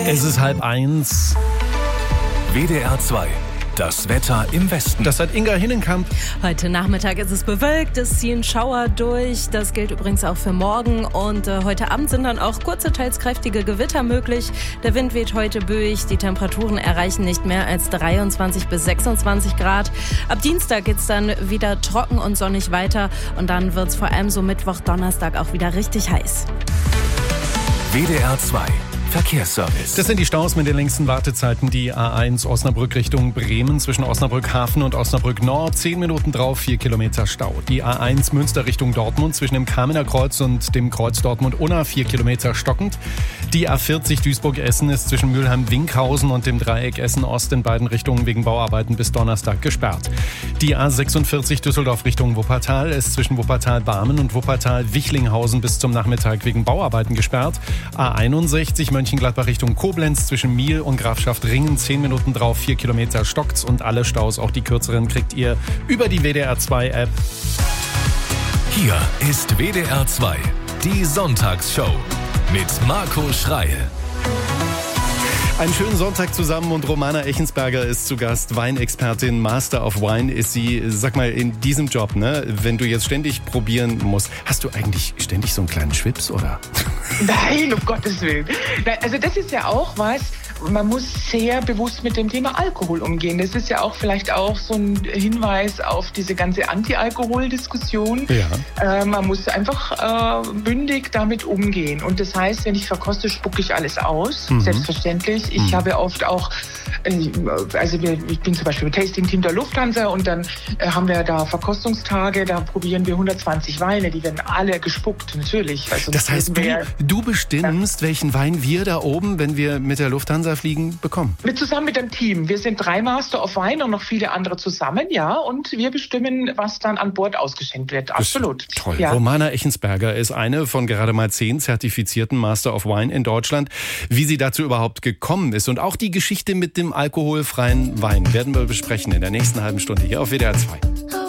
Es ist 12:30. WDR 2. Das Wetter im Westen. Das hat Inga Hinnenkamp. Heute Nachmittag ist es bewölkt, es ziehen Schauer durch. Das gilt übrigens auch für morgen. Und heute Abend sind dann auch kurze, teils kräftige Gewitter möglich. Der Wind weht heute böig. Die Temperaturen erreichen nicht mehr als 23 bis 26 Grad. Ab Dienstag geht's dann wieder trocken und sonnig weiter. Und dann wird's vor allem so Mittwoch, Donnerstag auch wieder richtig heiß. WDR 2. Verkehrsservice. Das sind die Staus mit den längsten Wartezeiten. Die A1 Osnabrück Richtung Bremen zwischen Osnabrück Hafen und Osnabrück Nord. 10 Minuten drauf, 4 Kilometer Stau. Die A1 Münster Richtung Dortmund zwischen dem Kamener Kreuz und dem Kreuz Dortmund-Unna. 4 Kilometer stockend. Die A40 Duisburg-Essen ist zwischen Mülheim-Winkhausen und dem Dreieck Essen-Ost in beiden Richtungen wegen Bauarbeiten bis Donnerstag gesperrt. Die A46 Düsseldorf Richtung Wuppertal ist zwischen Wuppertal-Barmen und Wuppertal-Wichlinghausen bis zum Nachmittag wegen Bauarbeiten gesperrt. A61 Mönchengladbach Richtung Koblenz zwischen Miel und Grafschaft Ringen. 10 Minuten drauf, 4 Kilometer stockt's und alle Staus, auch die kürzeren, kriegt ihr über die WDR 2 App. Hier ist WDR 2, die Sonntagsshow mit Marco Schreil. Einen schönen Sonntag zusammen und Romana Echensberger ist zu Gast, Weinexpertin, Master of Wine ist sie. Sag mal, in diesem Job, ne, wenn du jetzt ständig probieren musst, hast du eigentlich ständig so einen kleinen Schwips, oder? Nein, um Gottes Willen. Also das ist ja auch was, man muss sehr bewusst mit dem Thema Alkohol umgehen. Das ist ja auch vielleicht auch so ein Hinweis auf diese ganze Anti-Alkohol-Diskussion. Ja. Man muss einfach bündig damit umgehen. Und das heißt, wenn ich verkoste, spucke ich alles aus, selbstverständlich. Ich habe oft auch, ich bin zum Beispiel im Tasting-Team der Lufthansa und dann haben wir da Verkostungstage, da probieren wir 120 Weine, die werden alle gespuckt, natürlich. Also das heißt, du bestimmst, welchen Wein wir da oben, wenn wir mit der Lufthansa fliegen, bekommen? Zusammen mit dem Team. Wir sind 3 Master of Wine und noch viele andere zusammen, ja. Und wir bestimmen, was dann an Bord ausgeschenkt wird. Absolut. Toll. Ja. Romana Echensberger ist eine von gerade mal 10 zertifizierten Master of Wine in Deutschland. Wie sie dazu überhaupt gekommen ist und auch die Geschichte mit dem alkoholfreien Wein werden wir besprechen in der nächsten halben Stunde hier auf WDR 2.